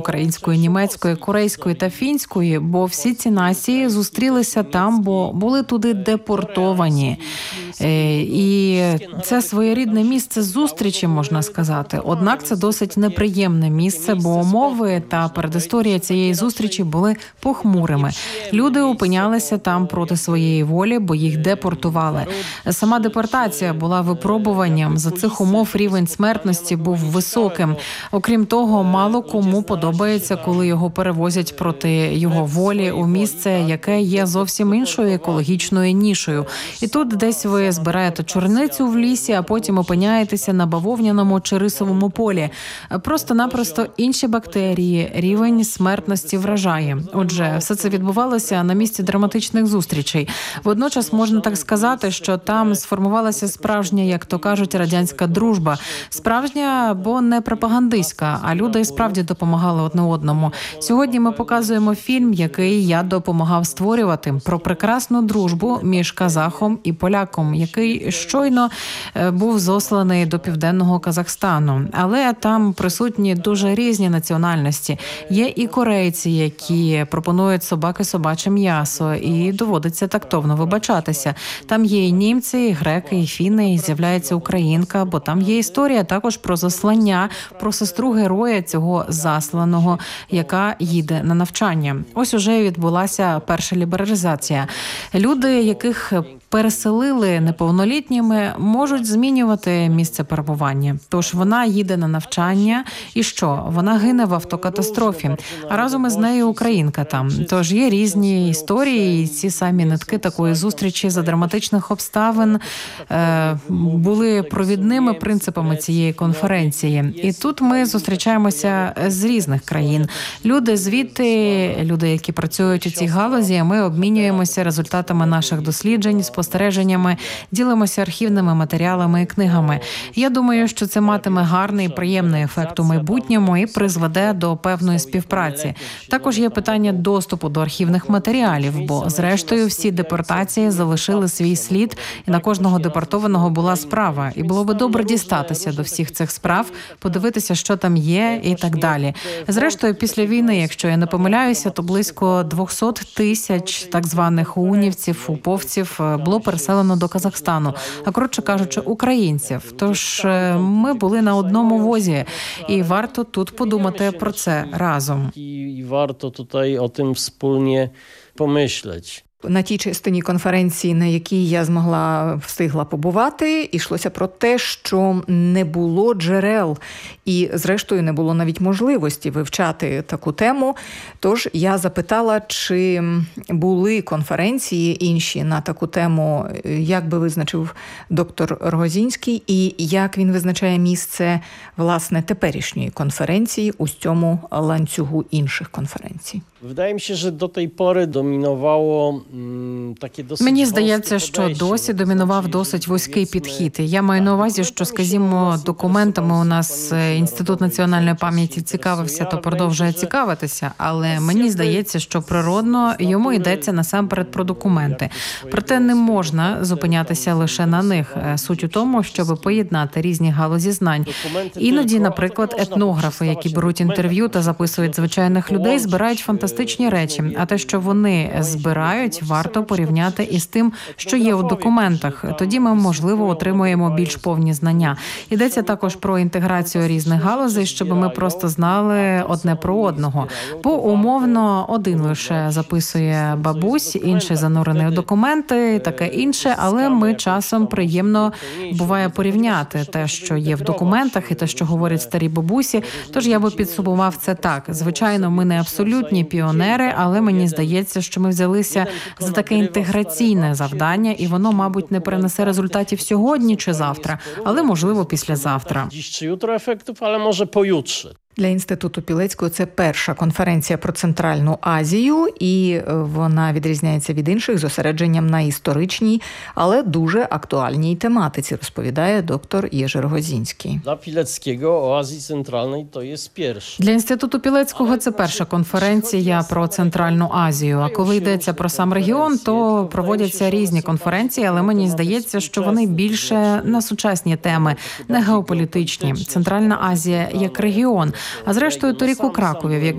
української, німецької, корейської та фінської, бо всі ці нації зустрілися там, бо були туди депортовані. І це своєрідне місце зустрічі, можна сказати. Однак це досить неприємне місце, бо умови та передісторія цієї зустрічі були похмурими. Люди опинялися там проти своєї волі, бо їх депортували. Сама депортація була випробуванням. За цих умов рівень смертності був високим. Окрім того, мало кому подобається, коли його перевозять проти його волі у місце, яке є зовсім іншою екологічною нішою. І тут десь ви збираєте чорницю в лісі, а потім опиняєтеся на бавовняному чи рисовому полі. Просто-напросто інші бактерії, рівень смертності вражає. Отже, все це відбувалося на місці драматичних зустрічей. Водночас можна так сказати, що там сформувалася справжня, як то кажуть, радянська дружба. Справжня, бо не пропагандистська, а люди справді допомагали одне одному. Сьогодні ми показуємо фільм, який я допомагав створювати, про прекрасну дружбу між казахом і поляком, який щойно був зосланий до південного Казахстану. Але там присутні дуже різні національності. Є і корейці, які пропонують собаки собаче м'ясо, і доводиться тактовно вибачатися. Там є і німці, і греки, і фіни, і з'являється українка, бо там є історія також про заслання, про сестру героя цього засланого, яка їде на навчання. Ось уже відбулася перша лібералізація. Люди, яких переселили неповнолітніми, можуть змінювати місце перебування. Тож вона їде на навчання, і що? Вона гине в автокатастрофі. А разом із нею українка там. Тож є різні історії, і ці самі нитки такої зустрічі за драматичних обставин були провідними принципами цієї конференції. І тут ми зустрічаємося з різних країн. Люди звідти, люди, які працюють у цій галузі, ми обмінюємося результатами наших досліджень, спостереженнями, ділимося архівними матеріалами і книгами. Я думаю, що це матиме гарний і приємний ефект у майбутньому і призведе до певної співпраці. Також є питання доступу до архівних матеріалів, бо, зрештою, всі депортації залишили свій слід, і на кожного депортованого була справа. І було би добре дістатися до всіх цих справ, подивитися, що там є і так далі. Зрештою, після війни, якщо я не помиляюся, то близько 200 тисяч так званих унівців, уповців було переселено до Казахстану, а коротше кажучи, українців. Тож ми були на одному возі, і варто тут подумати про це разом. І варто тут о тим спільно помислити. На тій частині конференції, на якій я встигла побувати, йшлося про те, що не було джерел і, зрештою, не було навіть можливості вивчати таку тему. Тож я запитала, чи були конференції інші на таку тему, як би визначив доктор Рогозінський, і як він визначає місце, власне, теперішньої конференції у цьому ланцюгу інших конференцій. Wydaje mi się, że do tej pory dominowało takie dosyć. Мені здається, що досі домінував досить вузький підхід. Я маю на увазі, що, скажімо, документами у нас Інститут національної пам'яті цікавився, то продовжує цікавитися, але мені здається, що природно йому йдеться насамперед про документи. Проте не можна зупинятися лише на них. Суть у тому, щоб поєднати різні галузі знань. Іноді, наприклад, етнографи, які беруть інтерв'ю та записують звичайних людей, збирають фантастичні речі, а те, що вони збирають, варто порівняти із тим, що є у документах. Тоді ми, можливо, отримуємо більш повні знання. Йдеться також про інтеграцію різних галузей, щоб ми просто знали одне про одного. Бо умовно один лише записує бабусь, інший занурений у документи, таке інше, але ми часом приємно буває порівняти те, що є в документах, і те, що говорять старі бабусі. Тож я би підсумував це так. Звичайно, ми не абсолютні піонери, але мені здається, що ми взялися за таке інтеграційне завдання, і воно, мабуть, не принесе результатів сьогодні чи завтра, але, можливо, післязавтра. Чи jutro efektów, ale może pojutrze. Для Інституту Пілецького це перша конференція про Центральну Азію, і вона відрізняється від інших зосередженням на історичній, але дуже актуальній тематиці, розповідає доктор Єжи Рогозінський. Для Пілецького о Азії Центральної то є перша. Для Інституту Пілецького це перша конференція про Центральну Азію. А коли йдеться про сам регіон, то проводяться різні конференції, але мені здається, що вони більше на сучасні теми, не геополітичні. Центральна Азія як регіон. А зрештою, торік у Кракові,